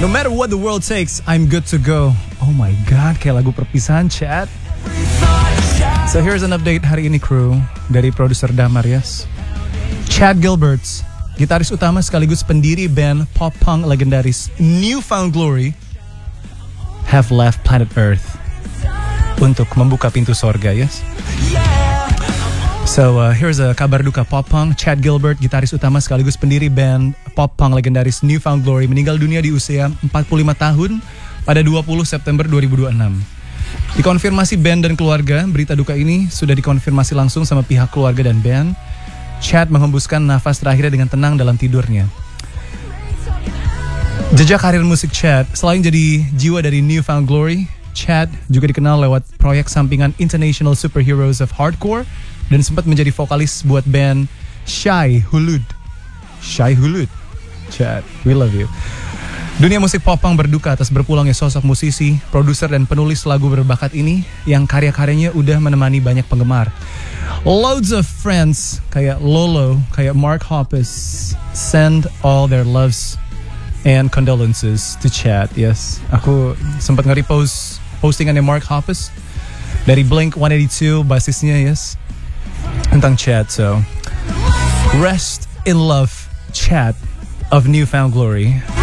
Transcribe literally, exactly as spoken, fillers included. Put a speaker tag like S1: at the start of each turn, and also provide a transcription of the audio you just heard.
S1: No matter what the world takes, I'm good to go. Oh my God, kayak lagu perpisahan, Chad. So here's an update hari ini, crew, dari produser Damar, yes. Chad Gilbert, gitaris utama sekaligus pendiri band pop punk legendaris New Found Glory, have left planet Earth untuk membuka pintu sorga, yes. So uh, here's a kabar duka pop punk. Chad Gilbert, gitaris utama sekaligus pendiri band pop punk legendaris New Found Glory, meninggal dunia di usia empat puluh lima tahun pada dua puluh September dua ribu dua puluh enam. Dikonfirmasi band dan keluarga, berita duka ini sudah dikonfirmasi langsung sama pihak keluarga dan band. Chad menghembuskan nafas terakhirnya dengan tenang dalam tidurnya. Jejak karir musik Chad, selain jadi jiwa dari New Found Glory, Chad juga dikenal lewat proyek sampingan International Superheroes of Hardcore dan sempat menjadi vokalis buat band Shai Hulud. Shai Hulud. Chad, we love you. Dunia musik pop punk berduka atas berpulangnya sosok musisi, produser dan penulis lagu berbakat ini yang karya-karyanya udah menemani banyak penggemar. Loads of friends kayak Lolo, kayak Mark Hoppus send all their loves and condolences to Chad. Yes, aku sempat nge-repost postingannya Mark Hoppus dari Blink one eighty-two, basisnya, yes, tentang Chad. So rest in love, Chad of New Found Glory.